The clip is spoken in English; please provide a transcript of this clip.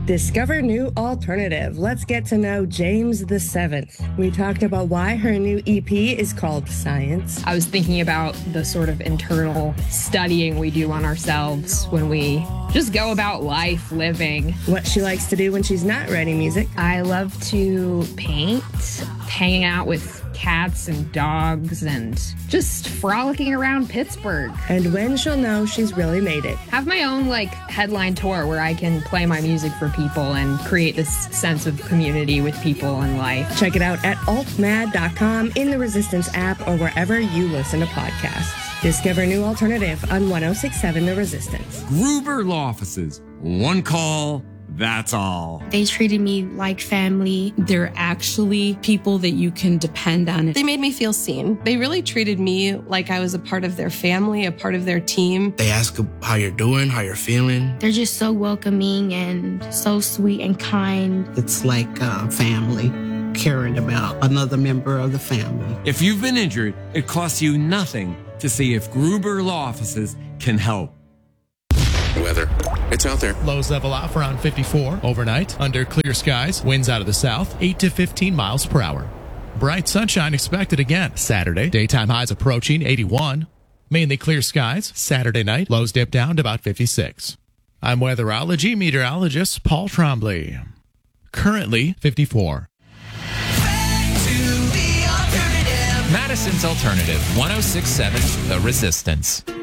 Discover New Alternative. Let's get to know James the Seventh. We talked about why her new EP is called Science. I was thinking about the sort of internal studying we do on ourselves when we just go about life living. What she likes to do when she's not writing music. I love to paint, hanging out with cats and dogs, and just frolicking around Pittsburgh. And when she'll know she's really made it. Have my own headline tour where I can play my music for people and create this sense of community with people and life. Check it out at altmad.com, in the Resistance app, or wherever you listen to podcasts. Discover New Alternative on 106.7 The Resistance. Gruber Law Offices. One call, that's all. They treated me like family. They're actually people that you can depend on. They made me feel seen. They really treated me like I was a part of their family, a part of their team. They ask how you're doing, how you're feeling. They're just so welcoming and so sweet and kind. It's like family, caring about another member of the family. If you've been injured, it costs you nothing to see if Gruber Law Offices can help. Weather. It's out there. Lows level off around 54 overnight. Under clear skies, winds out of the south, 8 to 15 miles per hour. Bright sunshine expected again Saturday. Daytime highs approaching 81. Mainly clear skies. Saturday night, lows dip down to about 56. I'm weatherology meteorologist Paul Trombley. Currently 54. Madison's Alternative, 106.7 The Resistance.